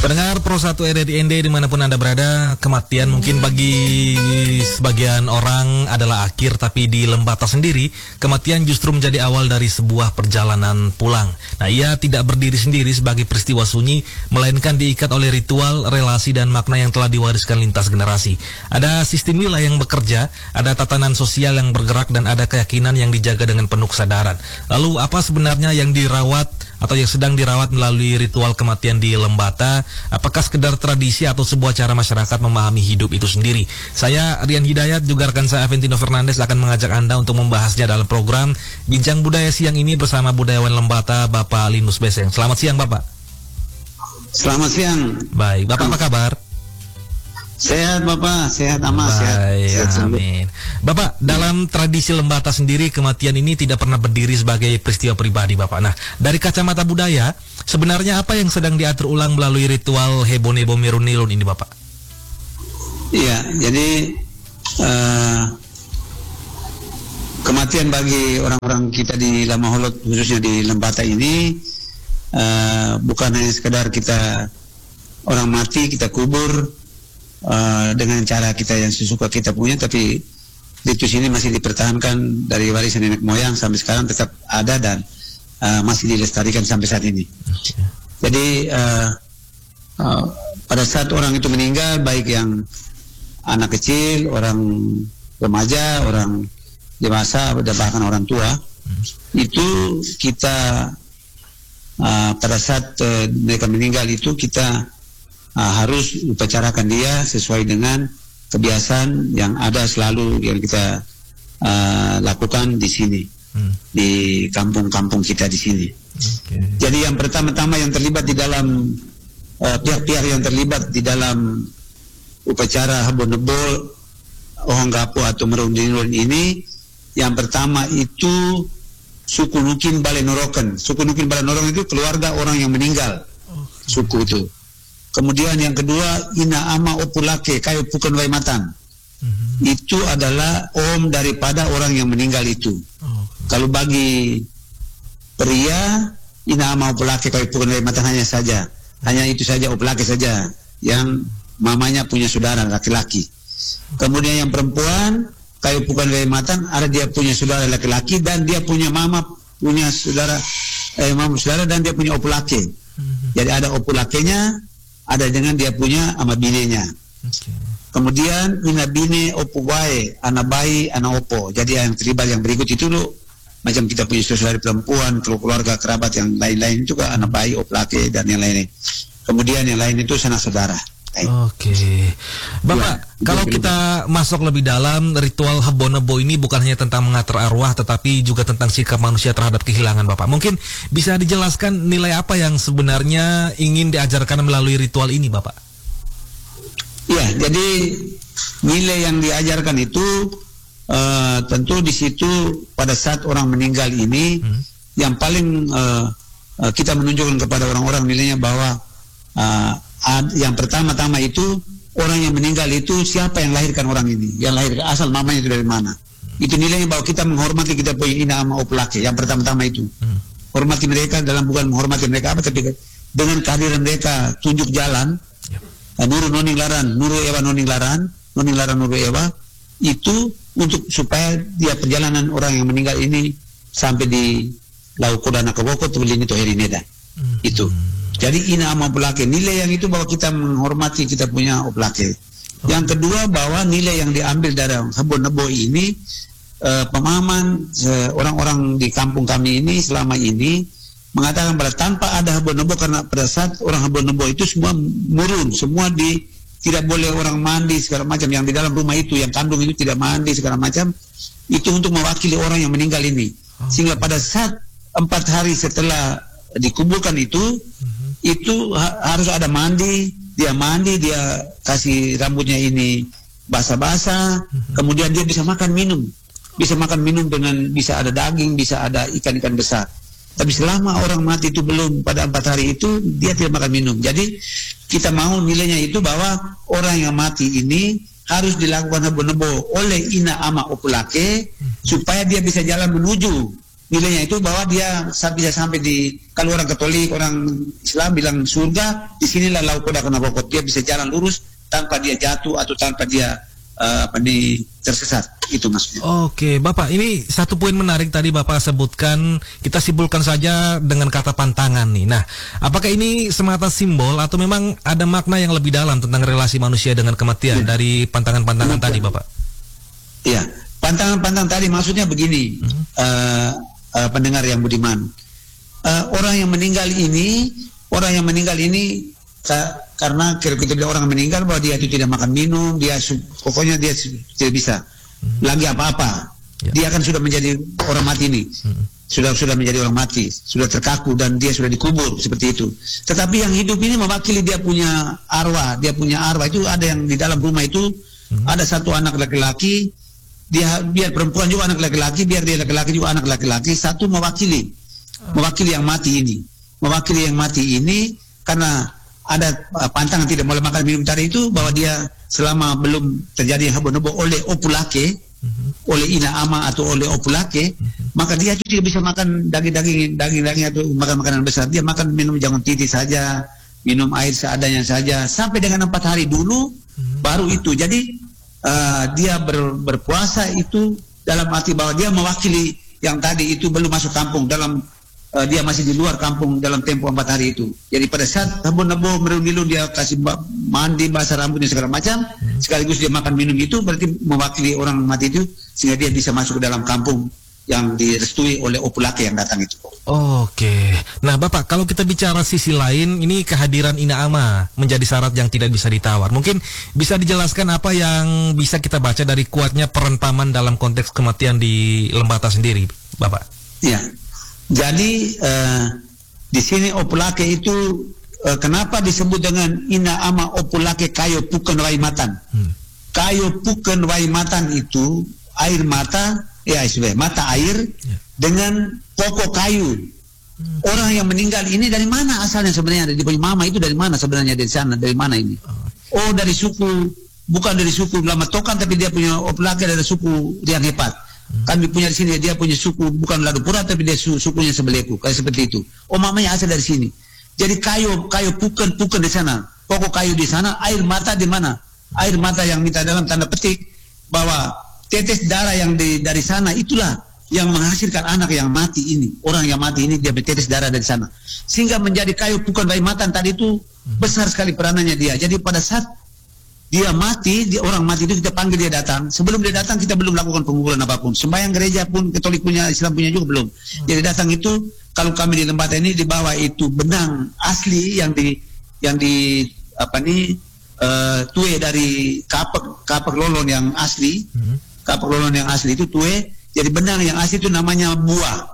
Pendengar Pro 1 RRI dimanapun Anda berada, kematian mungkin bagi sebagian orang adalah akhir, tapi di Lembata sendiri, kematian justru menjadi awal dari sebuah perjalanan pulang. Nah, ia tidak berdiri sendiri sebagai peristiwa sunyi, melainkan diikat oleh ritual, relasi, dan makna yang telah diwariskan lintas generasi. Ada sistem nilai yang bekerja, ada tatanan sosial yang bergerak, dan ada keyakinan yang dijaga dengan penuh kesadaran. Lalu, apa sebenarnya yang dirawat atau yang sedang dirawat melalui ritual kematian di Lembata? Apakah sekedar tradisi atau sebuah cara masyarakat memahami hidup itu sendiri? Saya Rian Hidayat, juga rekan saya Aventino Fernandes akan mengajak Anda untuk membahasnya dalam program Bincang Budaya siang ini bersama budayawan Lembata, Bapak Linus Beseng. Selamat siang, Bapak. Selamat siang. Baik, Bapak apa kabar? Sehat Bapak, sehat amat, sehat. sehat. Amin. Bapak, dalam tradisi Lembata sendiri, kematian ini tidak pernah berdiri sebagai peristiwa pribadi, Bapak. Nah, dari kacamata budaya, sebenarnya apa yang sedang diatur ulang melalui ritual Hebonebo Merunilun ini, Bapak? Iya, jadi kematian bagi orang-orang kita di Lamaholot, khususnya di Lembata ini, bukan hanya sekedar kita orang mati, kita kubur dengan cara kita yang sesuka kita punya, tapi ritus ini masih dipertahankan dari warisan nenek moyang sampai sekarang, tetap ada dan masih dilestarikan sampai saat ini. Jadi pada saat orang itu meninggal, baik yang anak kecil, orang remaja, orang dewasa, dan bahkan orang tua, itu kita pada saat mereka meninggal itu kita harus upacarakan dia sesuai dengan kebiasaan yang ada selalu yang kita lakukan di sini, di kampung-kampung kita di sini. Jadi yang pertama-tama yang terlibat di dalam pihak-pihak yang terlibat di dalam upacara Habonebo Ohanggapo atau Merunilun ini, yang pertama itu suku Nukin Balenoroken. Suku Nukin Balenoroken itu keluarga orang yang meninggal, suku itu. Kemudian yang kedua, Ina Ama Opulake Kayu Puken Waimatan. Itu adalah om daripada orang yang meninggal itu. Kalau bagi pria, Ina Ama Opulake Kayu Puken Waimatan hanya itu saja, Opulake saja yang mamanya punya saudara laki-laki. Kemudian yang perempuan, Kayu Puken Waimatan, ada dia punya saudara laki-laki dan dia punya mama punya saudara dan dia punya Opulake. Jadi ada Opulakenya, ada dengan dia punya ama binenya. Kemudian ina bine opo wae, anak bayi, anak opo. Jadi yang terlibat yang berikut itu loh, macam kita punya saudara perempuan, keluarga kerabat yang lain-lain juga anak bayi, oplake dan yang lain-lain. Kemudian yang lain itu sanak saudara. Oke, Bapak, kalau kita masuk lebih dalam, ritual Habonebo ini bukan hanya tentang mengatur arwah, tetapi juga tentang sikap manusia terhadap kehilangan, Bapak. Mungkin bisa dijelaskan nilai apa yang sebenarnya ingin diajarkan melalui ritual ini, Bapak? Ya, jadi nilai yang diajarkan itu tentu di situ pada saat orang meninggal ini, yang paling kita menunjukkan kepada orang-orang nilainya bahwa yang pertama-tama itu orang yang meninggal itu siapa yang lahirkan orang ini, yang lahirkan asal mamanya itu dari mana. Itu nilainya bahwa kita menghormati kita punya ina ama oplake. Yang pertama-tama itu hormati mereka, dalam bukan menghormati mereka apa, tapi dengan kehadiran mereka tunjuk jalan. Nuru noning laran, nuru ewa noning laran, nuru ewa, itu untuk supaya dia perjalanan orang yang meninggal ini sampai di Laukodana Kawoko Tulini Toherineda. Itu. Jadi ina ama oplake, nilai yang itu bahwa kita menghormati kita punya oplake. Yang kedua, bahwa nilai yang diambil dari Habonebo ini, pemahaman orang-orang di kampung kami ini selama ini mengatakan pada tanpa ada Habonebo, karena pada saat orang Habonebo itu semua murun, semua tidak boleh orang mandi segala macam, yang di dalam rumah itu, yang kandung itu tidak mandi segala macam, itu untuk mewakili orang yang meninggal ini. Sehingga pada saat 4 hari setelah dikuburkan itu harus ada mandi, dia kasih rambutnya ini basah-basah, kemudian dia bisa makan minum dengan bisa ada daging, bisa ada ikan-ikan besar. Tapi selama orang mati itu belum, pada 4 hari itu dia tidak makan minum. Jadi kita mau nilainya itu bahwa orang yang mati ini harus dilakukan Habonebo oleh ina ama opulake supaya dia bisa jalan menuju nilainya itu bahwa dia bisa sampai di, kalau orang Katolik, orang Islam bilang surga, disinilah laukoda kena bokot, dia bisa jalan lurus tanpa dia jatuh atau tanpa dia tersesat. Itu maksudnya. Oke, Bapak, ini satu poin menarik tadi Bapak sebutkan, kita simpulkan saja dengan kata pantangan nih. Nah, apakah ini semata simbol atau memang ada makna yang lebih dalam tentang relasi manusia dengan kematian dari pantangan-pantangan tadi, Bapak? Iya, pantangan-pantangan tadi maksudnya begini, pendengar yang budiman. Orang yang meninggal ini karena kita bilang orang meninggal bahwa dia itu tidak makan minum, pokoknya dia tidak bisa lagi apa-apa. Dia kan sudah menjadi orang mati ini. Sudah menjadi orang mati, sudah terkaku dan dia sudah dikubur seperti itu. Tetapi yang hidup ini mewakili dia punya arwah, itu ada yang di dalam rumah itu ada satu anak laki-laki, dia biar perempuan juga anak laki-laki, biar dia laki-laki juga anak laki-laki, satu mewakili yang mati ini karena ada pantangan tidak boleh makan minum tadi itu, bahwa dia selama belum terjadi habo-nobo oleh opulake, oleh ina ama atau oleh opulake, maka dia itu tidak bisa makan daging atau makan makanan besar. Dia makan minum jangan titis saja, minum air seadanya saja sampai dengan 4 hari dulu, baru itu. Jadi dia berpuasa itu dalam arti bahwa dia mewakili yang tadi itu belum masuk kampung, dia masih di luar kampung dalam tempo 4 hari itu. Jadi pada saat habo-nebo merun-milun dia kasih mandi, basah rambutnya segala macam, sekaligus dia makan minum itu berarti mewakili orang mati itu, sehingga dia bisa masuk ke dalam kampung yang direstui oleh opulake yang datang itu. Oke. Nah, Bapak, kalau kita bicara sisi lain, ini kehadiran Ina Ama menjadi syarat yang tidak bisa ditawar. Mungkin bisa dijelaskan apa yang bisa kita baca dari kuatnya peran paman dalam konteks kematian di Lembata sendiri, Bapak? Iya. Jadi di sini opulake itu kenapa disebut dengan Ina Ama opulake kayo puken waimatan? Kayo puken waimatan itu air mata, mata air dengan pokok kayu. Orang yang meninggal ini dari mana asalnya sebenarnya? Dari punya mama itu dari mana sebenarnya, dari sana, dari mana ini? Oh, dari suku, bukan dari suku Lama Tokan, tapi dia punya opulake dari suku Riang Hepat. Kami punya di sini, dia punya suku bukan Ladupura, tapi dia sukunya Sebeleku, kayak seperti itu. Oh, mamanya asal dari sini. Jadi kayu puken di sana, pokok kayu di sana, air mata di mana? Air mata yang minta dalam tanda petik bahwa tetes darah yang dari sana itulah yang menghasilkan anak yang mati ini. Orang yang mati ini dia bertetes darah dari sana, sehingga menjadi kayu puken waimatan tadi itu besar sekali peranannya dia. Jadi pada saat dia mati, orang mati itu kita panggil dia datang. Sebelum dia datang kita belum lakukan penguburan apapun. Sembahyang gereja pun, Katolik punya, Islam punya juga belum. Jadi datang itu, kalau kami di Lembata ini dibawa itu benang asli yang tue dari kapak lolon yang asli. Kapak lolon yang asli itu tue. Jadi benang yang asli itu namanya buah.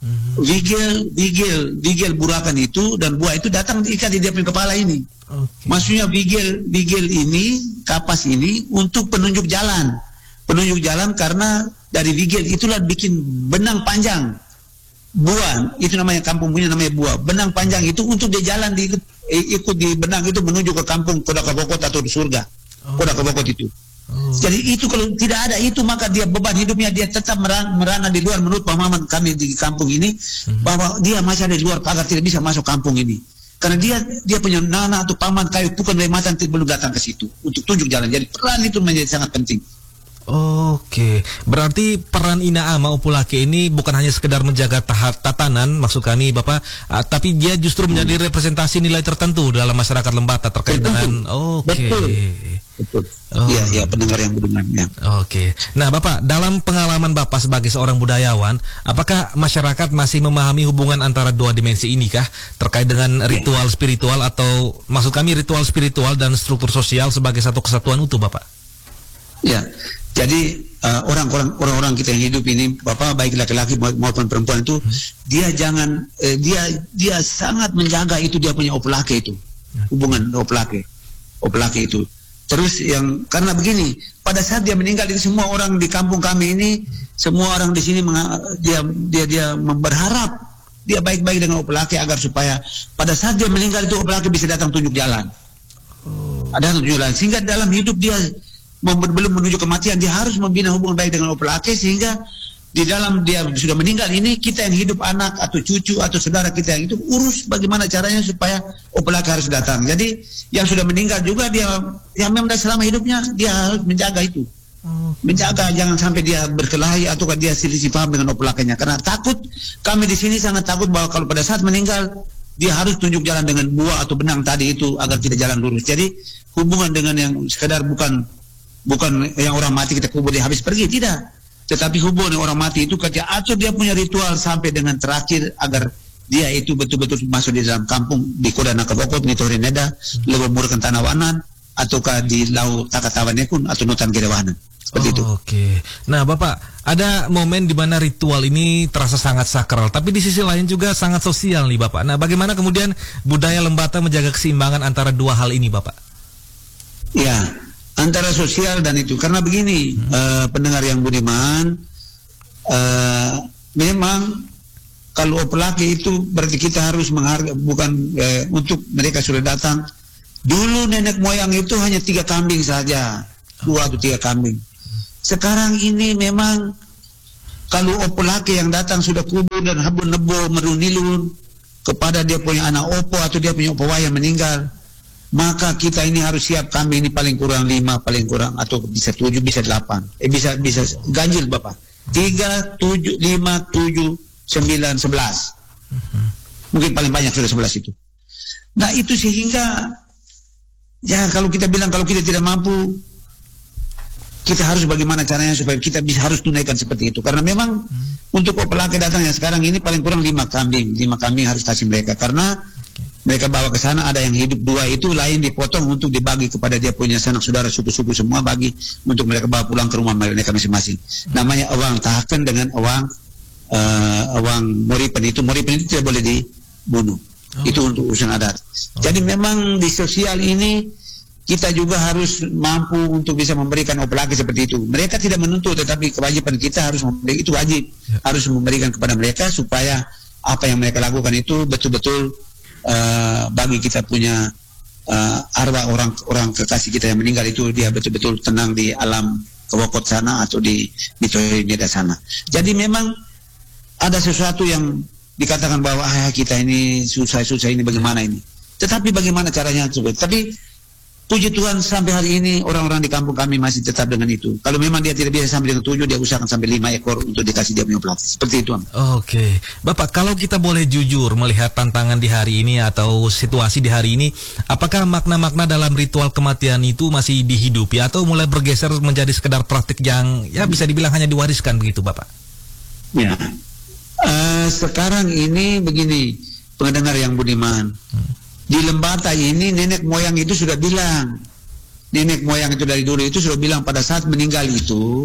Bigel burakan itu, dan buah itu datang diikat di dia punya kepala ini. Maksudnya bigel ini, kapas ini untuk penunjuk jalan karena dari bigel itulah bikin benang panjang. Buah itu namanya, kampung punya namanya buah. Benang panjang itu untuk dia jalan ikut di benang itu menuju ke kampung Kodaka Bokot atau di surga. Kodaka Bokot itu. Jadi itu kalau tidak ada itu, maka dia beban hidupnya dia tetap merana di luar. Menurut pemahaman kami di kampung ini, bahwa dia masih ada di luar pagar, tidak bisa masuk kampung ini. Karena dia punya nana atau paman kayu puken waimatan belum datang ke situ untuk tunjuk jalan. Jadi peran itu menjadi sangat penting. Oke, berarti peran Ina Ama opulake ini bukan hanya sekedar menjaga tatanan, maksud kami Bapak, tapi dia justru menjadi representasi nilai tertentu dalam masyarakat Lembata terkait dengan. Betul. Iya, pendengar yang budiman ya. Oke. Nah, Bapak, dalam pengalaman Bapak sebagai seorang budayawan, apakah masyarakat masih memahami hubungan antara dua dimensi ini kah terkait dengan ritual spiritual, atau maksud kami ritual spiritual dan struktur sosial sebagai satu kesatuan utuh, Bapak? Ya. Jadi orang-orang kita yang hidup ini, Bapak, baik laki-laki maupun perempuan itu, dia sangat menjaga itu dia punya opulake itu, hubungan opulake itu. Terus karena begini, pada saat dia meninggal itu semua orang di kampung kami ini, semua orang di sini dia berharap dia baik-baik dengan opulake agar supaya pada saat dia meninggal itu opulake bisa datang tunjuk jalan. Ada tunjuk jalan, sehingga dalam hidup dia belum menuju kematian dia harus membina hubungan baik dengan opulake, sehingga di dalam dia sudah meninggal ini, kita yang hidup, anak atau cucu atau saudara kita yang itu urus bagaimana caranya supaya opelake harus datang. Jadi yang sudah meninggal juga dia yang memang selama hidupnya dia harus menjaga itu. Menjaga jangan sampai dia berkelahi atau dia selisih paham dengan opelakenya, karena takut, kami di sini sangat takut bahwa kalau pada saat meninggal dia harus tunjuk jalan dengan buah atau benang tadi itu agar tidak jalan lurus. Jadi hubungan dengan yang sekedar bukan yang orang mati kita kubur dia habis pergi, tidak. Tetapi hubungan orang mati itu kerja atau dia punya ritual sampai dengan terakhir agar dia itu betul-betul masuk di dalam kampung di Kodana Kabokot, di Torineda, lebemurkan tanah wanan, ataukah di Lau Takatawanekun atau Nutan Gerewanan. Seperti itu. Oke. Nah, Bapak, ada momen di mana ritual ini terasa sangat sakral, tapi di sisi lain juga sangat sosial nih, Bapak. Nah, bagaimana kemudian budaya Lembata menjaga keseimbangan antara dua hal ini, Bapak? Ya, antara sosial dan itu, karena begini, pendengar yang budiman, memang kalau opelake itu berarti kita harus menghargai, bukan untuk mereka sudah datang. Dulu nenek moyang itu hanya 3 kambing saja, 2 atau 3 kambing. Sekarang ini memang kalau opelake yang datang sudah kubur dan habun nebo merunilun kepada dia punya anak opo atau dia punya opo yang meninggal, maka kita ini harus siap, kambing ini paling kurang 5, paling kurang, atau bisa 7, bisa 8, bisa ganjil Bapak, 3, 7, 5, 7, 9, 11, mungkin paling banyak sudah 11 itu. Nah itu sehingga ya kalau kita bilang kalau kita tidak mampu, kita harus bagaimana caranya supaya kita bisa harus tunaikan seperti itu, karena memang untuk opelake datang yang sekarang ini paling kurang 5 kambing harus kasih mereka, karena mereka bawa ke sana, ada yang hidup 2 itu lain dipotong untuk dibagi kepada dia punya sanak saudara suku-suku semua, bagi untuk mereka bawa pulang ke rumah mereka masing-masing. Namanya awang tahaken dengan awang moripen itu tidak boleh dibunuh. Itu untuk urusan adat. Jadi memang di sosial ini kita juga harus mampu untuk bisa memberikan opelake seperti itu. Mereka tidak menuntut, tetapi kewajiban kita harus memberi, itu wajib, harus memberikan kepada mereka supaya apa yang mereka lakukan itu betul-betul bagi kita punya arwah orang kekasih kita yang meninggal itu, dia betul-betul tenang di alam Kewokot sana atau di Torineda sana. Jadi memang ada sesuatu yang dikatakan bahwa kita ini susah ini bagaimana ini. Tetapi bagaimana caranya? Tapi puji Tuhan sampai hari ini orang-orang di kampung kami masih tetap dengan itu. Kalau memang dia tidak bisa sampai dengan 7, dia usahakan sampai 5 ekor untuk dikasih dia punya pelatih. Seperti itu. Oke. Bapak, kalau kita boleh jujur melihat tantangan di hari ini atau situasi di hari ini, apakah makna-makna dalam ritual kematian itu masih dihidupi atau mulai bergeser menjadi sekedar praktik yang ya bisa dibilang hanya diwariskan begitu, Bapak? Ya. Sekarang ini begini, pendengar yang budiman. Di Lembata ini nenek moyang itu sudah bilang, nenek moyang itu dari dulu itu sudah bilang pada saat meninggal itu,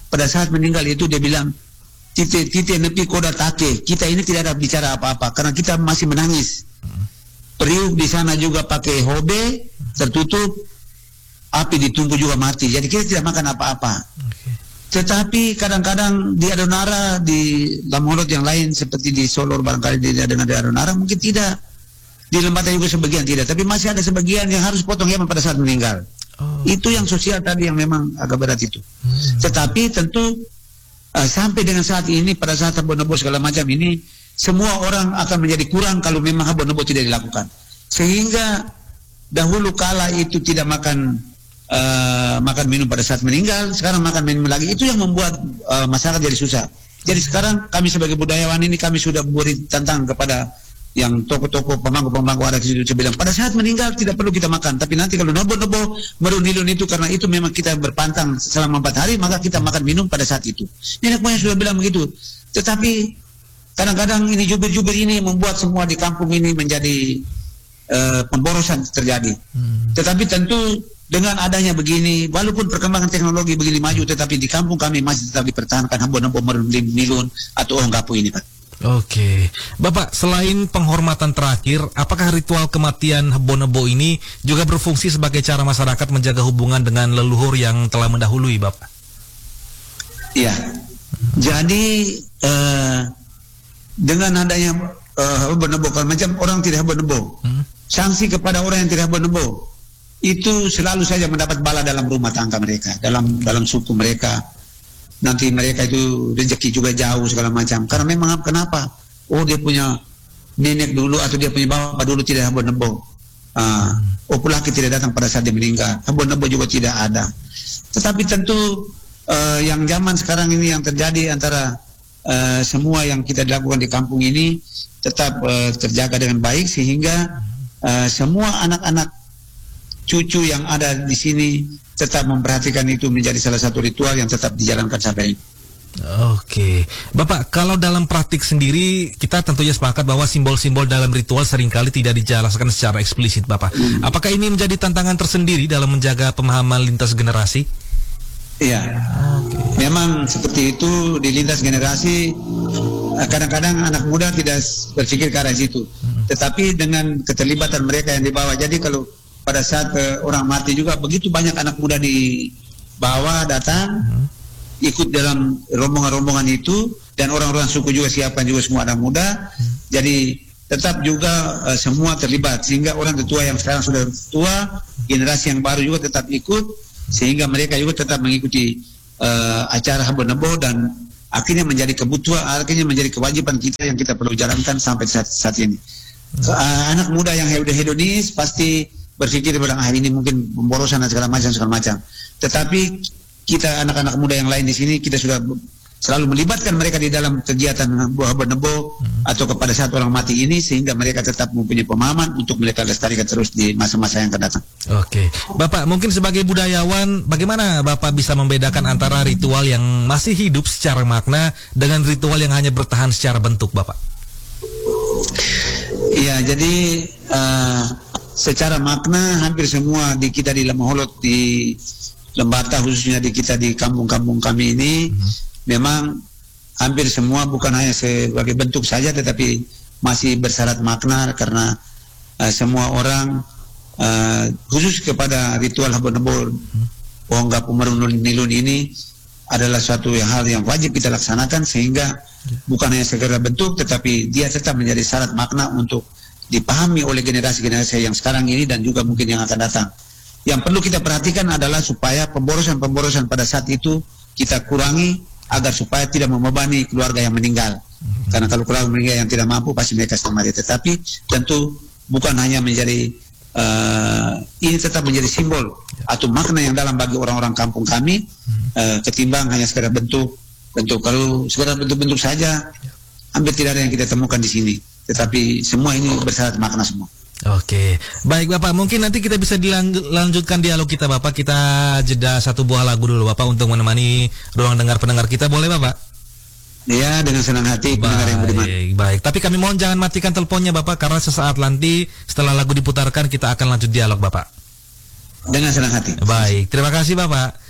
dia bilang tite nepi koda take, kita ini tidak ada bicara apa-apa karena kita masih menangis. Periuk di sana juga pakai hobe tertutup, api ditunggu juga mati, jadi kita tidak makan apa-apa. Tetapi kadang-kadang di Adonara, di Lamolot yang lain seperti di Solor barangkali di Adonara mungkin tidak. Di Lembata juga sebagian tidak, tapi masih ada sebagian yang harus potong hewan pada saat meninggal. Itu yang sosial tadi yang memang agak berat itu. Tetapi tentu sampai dengan saat ini, pada saat habon-nebo segala macam ini, semua orang akan menjadi kurang kalau memang habon-nebo tidak dilakukan. Sehingga dahulu kala itu tidak makan minum pada saat meninggal, sekarang makan minum lagi. Itu yang membuat masyarakat jadi susah. Jadi sekarang kami sebagai budayawan ini, kami sudah beri tantangan kepada yang toko-toko pemangku ada di situ bilang pada saat meninggal tidak perlu kita makan, tapi nanti kalau nobo-nobo merunilun itu karena itu memang kita berpantang selama 4 hari, maka kita makan minum pada saat itu. Nenek moyang sudah bilang begitu. Tetapi kadang-kadang ini jubir-jubir ini membuat semua di kampung ini menjadi pemborosan terjadi. Tetapi tentu dengan adanya begini, walaupun perkembangan teknologi begini maju, tetapi di kampung kami masih tetap dipertahankan habon-habon merunilun atau onggapu ini, Pak. Oke, Bapak, selain penghormatan terakhir, apakah ritual kematian Habon-nebo ini juga berfungsi sebagai cara masyarakat menjaga hubungan dengan leluhur yang telah mendahului, Bapak? Iya, jadi dengan adanya Habon-nebo, macam orang tidak Habon-nebo, sanksi kepada orang yang tidak Habon-nebo itu selalu saja mendapat bala dalam rumah tangga mereka, dalam suku mereka. nanti mereka itu rezeki juga jauh segala macam. Karena memang kenapa? Oh, dia punya nenek dulu atau dia punya bapak dulu tidak habo-nebo. Oh, laki tidak datang pada saat dia meninggal. Habo-nebo juga tidak ada. Tetapi tentu yang zaman sekarang ini yang terjadi antara semua yang kita lakukan di kampung ini tetap terjaga dengan baik, sehingga semua anak-anak cucu yang ada di sini tetap memperhatikan itu menjadi salah satu ritual yang tetap dijalankan sampai ini. Oke, Bapak, kalau dalam praktik sendiri kita tentunya sepakat bahwa simbol-simbol dalam ritual seringkali tidak dijelaskan secara eksplisit, Bapak. Apakah ini menjadi tantangan tersendiri dalam menjaga pemahaman lintas generasi? Iya, memang seperti itu di lintas generasi. Kadang-kadang anak muda tidak berpikir ke arah situ, tetapi dengan keterlibatan mereka yang dibawa. Jadi kalau pada saat orang mati juga begitu banyak anak muda dibawa datang, ikut dalam rombongan-rombongan itu, dan orang-orang suku juga siapkan juga semua anak muda. Jadi tetap juga semua terlibat, sehingga orang tua yang sekarang sudah tua, generasi yang baru juga tetap ikut, sehingga mereka juga tetap mengikuti acara habo-nebo, dan akhirnya menjadi kebutuhan, akhirnya menjadi kewajiban kita yang kita perlu jalankan sampai saat ini. Anak muda yang hedonis pasti berpikir pada ini mungkin pemborosan dan segala macam. Tetapi kita anak-anak muda yang lain di sini, kita sudah selalu melibatkan mereka di dalam kegiatan habo-nebo atau kepada saat orang mati ini, sehingga mereka tetap mempunyai pemahaman untuk mereka lestarikan terus di masa-masa yang akan datang. Oke, Bapak, mungkin sebagai budayawan, bagaimana Bapak bisa membedakan antara ritual yang masih hidup secara makna dengan ritual yang hanya bertahan secara bentuk, Bapak? Iya, jadi secara makna hampir semua di kita di Lamaholot, di Lembata khususnya di kita di kampung-kampung kami ini, memang hampir semua bukan hanya sebagai bentuk saja, tetapi masih bersyarat makna, karena semua orang khusus kepada ritual habo-nebo Pohongga Pumarun Nilun ini adalah suatu hal yang wajib kita laksanakan, sehingga bukan hanya sekedar bentuk, tetapi dia tetap menjadi syarat makna untuk dipahami oleh generasi-generasi yang sekarang ini dan juga mungkin yang akan datang. Yang perlu kita perhatikan adalah supaya pemborosan-pemborosan pada saat itu kita kurangi, agar supaya tidak membebani keluarga yang meninggal. Karena kalau keluarga meninggal yang tidak mampu, pasti mereka sedang mati. Tetapi tentu bukan hanya menjadi ini tetap menjadi simbol atau makna yang dalam bagi orang-orang kampung kami, ketimbang hanya sekedar bentuk. Kalau sekedar bentuk-bentuk saja, hampir tidak ada yang kita temukan di sini. Tetapi semua ini bersyarat makna semua. Oke, baik Bapak, mungkin nanti kita bisa dilanjutkan dialog kita, Bapak. Kita jeda satu buah lagu dulu, Bapak, untuk menemani ruang dengar pendengar kita, boleh Bapak? Ya, dengan senang hati, pendengar yang beriman. Baik, tapi kami mohon jangan matikan teleponnya, Bapak, karena sesaat nanti setelah lagu diputarkan kita akan lanjut dialog, Bapak. Dengan senang hati. Baik, terima kasih Bapak.